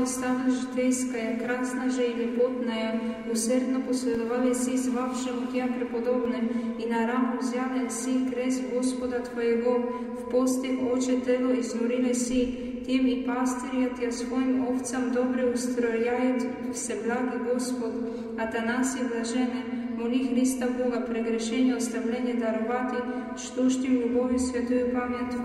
стала житейская, красна же и лепотная, усердно последовали си звавшему Тя преподобным, и на раму взяли си крест Господа Твоего, в постих очи тело изнурили си, тем и пастыря Тя своим овцам добре устрояет всеблаги Господ, Атанаси блажене, моли Христа Бога, прегрешение оставление даровати, штущим любовью святую память